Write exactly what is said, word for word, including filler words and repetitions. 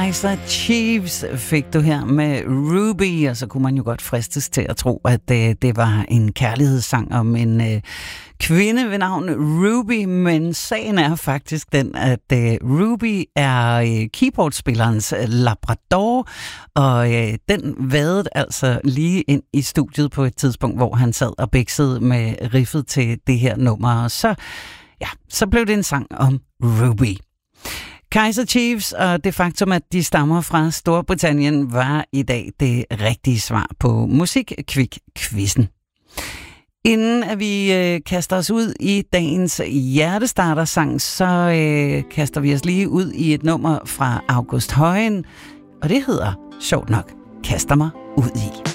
Kaiser Chiefs fik du her med Ruby, og så kunne man jo godt fristes til at tro, at det, det var en kærlighedssang om en øh, kvinde ved navn Ruby, men sagen er faktisk den, at øh, Ruby er øh, keyboardspillerens øh, labrador, og øh, den vadede altså lige ind i studiet på et tidspunkt, hvor han sad og bæksede med riffet til det her nummer, og så, ja, så blev det en sang om Ruby. Kaiser Chiefs og det faktum, at de stammer fra Storbritannien, var i dag det rigtige svar på Musikquiz-quizzen. Inden at vi øh, kaster os ud i dagens hjertestartersang, så øh, kaster vi os lige ud i et nummer fra August Højen, og det hedder sjovt nok Kaster mig ud i.